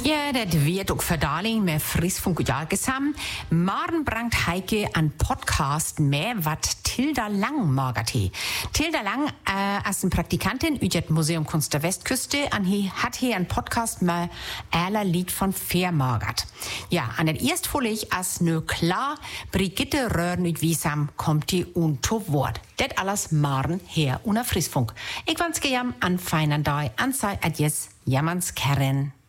Ja, das wird auch verdaling med Friesfunk und Jahrgesam. Morgen bringt Heike an Podcast mehr, wat Tilda Lang magerte. Tilda Lang, als eine Praktikantin üjet Museum Kunst der Westküste, hat hier ein Podcast mal aller Lied von Fair magert. Ja, an der erst ich als nö klar, Brigitte Röhren und Wiesam kommt die unto Wort. Det alles morgen her unter Friesfunk. Ich wünsche jam an feinen Tag, an sei adjes, jammans Karen.